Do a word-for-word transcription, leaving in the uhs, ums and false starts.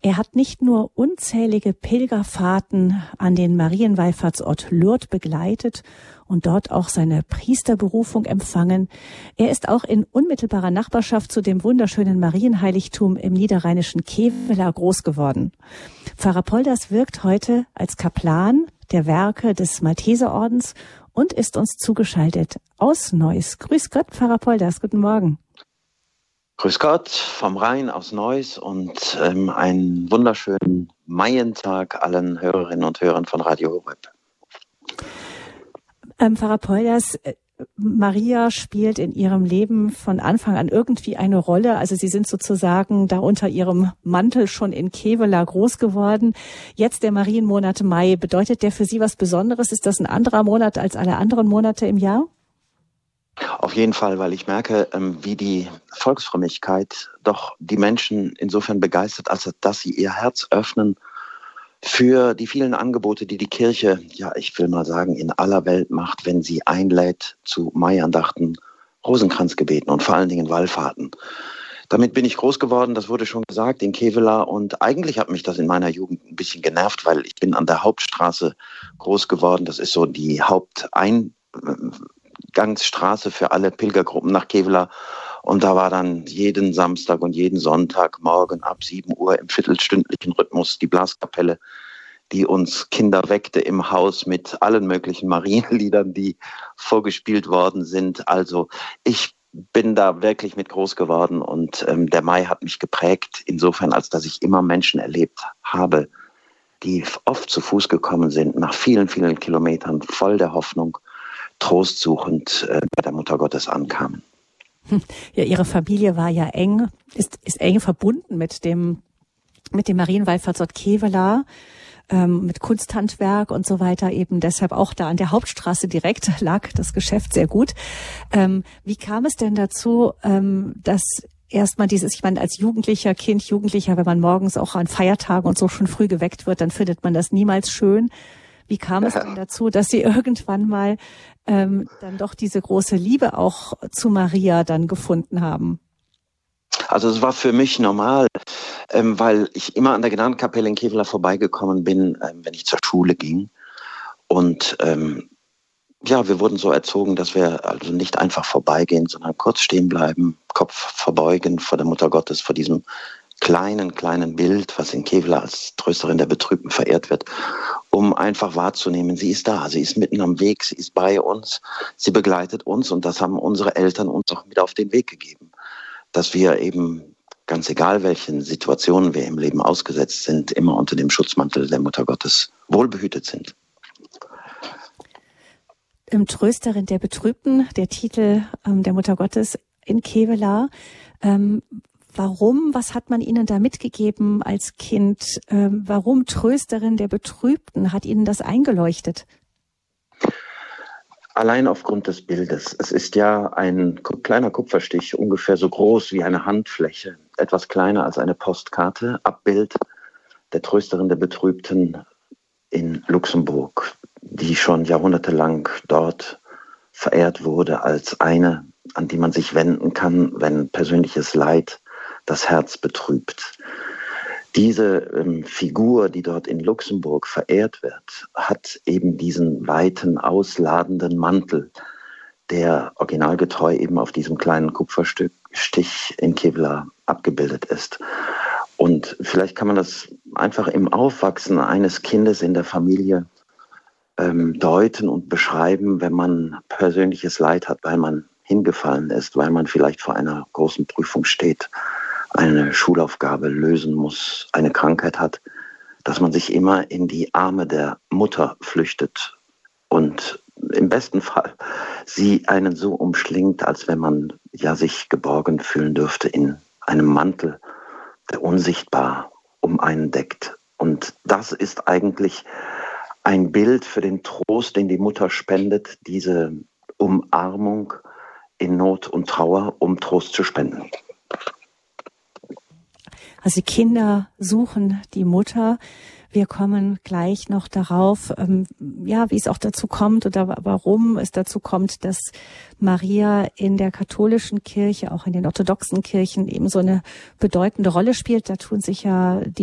Er hat nicht nur unzählige Pilgerfahrten an den Marienwallfahrtsort Lourdes begleitet und dort auch seine Priesterberufung empfangen. Er ist auch in unmittelbarer Nachbarschaft zu dem wunderschönen Marienheiligtum im niederrheinischen Kevela groß geworden. Pfarrer Polders wirkt heute als Kaplan der Werke des Malteserordens und ist uns zugeschaltet aus Neuss. Grüß Gott, Pfarrer Polders, guten Morgen. Grüß Gott vom Rhein aus Neuss und ähm, einen wunderschönen Maientag allen Hörerinnen und Hörern von Radio Horeb. Ähm, Pfarrer Polders, äh, Maria spielt in ihrem Leben von Anfang an irgendwie eine Rolle. Also Sie sind sozusagen da unter ihrem Mantel schon in Kevela groß geworden. Jetzt der Marienmonat Mai, bedeutet der für Sie was Besonderes? Ist das ein anderer Monat als alle anderen Monate im Jahr? Auf jeden Fall, weil ich merke, wie die Volksfrömmigkeit doch die Menschen insofern begeistert, als dass sie ihr Herz öffnen für die vielen Angebote, die die Kirche, ja, ich will mal sagen, in aller Welt macht, wenn sie einlädt zu Maiandachten, Rosenkranzgebeten und vor allen Dingen Wallfahrten. Damit bin ich groß geworden, das wurde schon gesagt, in Kevela, und eigentlich hat mich das in meiner Jugend ein bisschen genervt, weil ich bin an der Hauptstraße groß geworden. Das ist so die Hauptein Gangsstraße für alle Pilgergruppen nach Kevela. Und da war dann jeden Samstag und jeden Sonntag morgen ab sieben Uhr im viertelstündlichen Rhythmus die Blaskapelle, die uns Kinder weckte im Haus mit allen möglichen Marienliedern, die vorgespielt worden sind. Also ich bin da wirklich mit groß geworden und ähm, der Mai hat mich geprägt, insofern, als dass ich immer Menschen erlebt habe, die oft zu Fuß gekommen sind, nach vielen, vielen Kilometern, voll der Hoffnung, trostsuchend äh, bei der Mutter Gottes ankamen. Ja, Ihre Familie war ja eng, ist, ist eng verbunden mit dem, mit dem Marienwallfahrtsort Kevela, ähm, mit Kunsthandwerk und so weiter, eben deshalb auch da an der Hauptstraße direkt lag das Geschäft sehr gut. Ähm, wie kam es denn dazu, ähm, dass erstmal dieses, ich meine, als Jugendlicher, Kind, Jugendlicher, wenn man morgens auch an Feiertagen und so schon früh geweckt wird, dann findet man das niemals schön. Wie kam es denn dazu, dass Sie irgendwann mal ähm, dann doch diese große Liebe auch zu Maria dann gefunden haben? Also es war für mich normal, ähm, weil ich immer an der Gnadenkapelle in Kevela vorbeigekommen bin, ähm, wenn ich zur Schule ging. Und ähm, ja, wir wurden so erzogen, dass wir also nicht einfach vorbeigehen, sondern kurz stehen bleiben, Kopf verbeugen vor der Mutter Gottes, vor diesem kleinen, kleinen Bild, was in Kevela als Trösterin der Betrübten verehrt wird, um einfach wahrzunehmen, sie ist da, sie ist mitten am Weg, sie ist bei uns, sie begleitet uns, und das haben unsere Eltern uns auch mit auf den Weg gegeben, dass wir eben, ganz egal welchen Situationen wir im Leben ausgesetzt sind, immer unter dem Schutzmantel der Mutter Gottes wohlbehütet sind. Im Trösterin der Betrübten, der Titel ähm, der Mutter Gottes in Kevela. Ähm, Warum? Was hat man Ihnen da mitgegeben als Kind? Ähm, warum Trösterin der Betrübten? Hat Ihnen das eingeleuchtet? Allein aufgrund des Bildes. Es ist ja ein kleiner Kupferstich, ungefähr so groß wie eine Handfläche, etwas kleiner als eine Postkarte, Abbild der Trösterin der Betrübten in Luxemburg, die schon jahrhundertelang dort verehrt wurde als eine, an die man sich wenden kann, wenn persönliches Leid das Herz betrübt. Diese ähm, Figur, die dort in Luxemburg verehrt wird, hat eben diesen weiten, ausladenden Mantel, der originalgetreu eben auf diesem kleinen Kupferstich in Kevela abgebildet ist. Und vielleicht kann man das einfach im Aufwachsen eines Kindes in der Familie ähm, deuten und beschreiben, wenn man persönliches Leid hat, weil man hingefallen ist, weil man vielleicht vor einer großen Prüfung steht, eine Schulaufgabe lösen muss, eine Krankheit hat, dass man sich immer in die Arme der Mutter flüchtet und im besten Fall sie einen so umschlingt, als wenn man ja sich geborgen fühlen dürfte in einem Mantel, der unsichtbar um einen deckt. Und das ist eigentlich ein Bild für den Trost, den die Mutter spendet, diese Umarmung in Not und Trauer, um Trost zu spenden. Also Kinder suchen die Mutter. Wir kommen gleich noch darauf, ähm, ja, wie es auch dazu kommt oder warum es dazu kommt, dass Maria in der katholischen Kirche, auch in den orthodoxen Kirchen eben so eine bedeutende Rolle spielt. Da tun sich ja die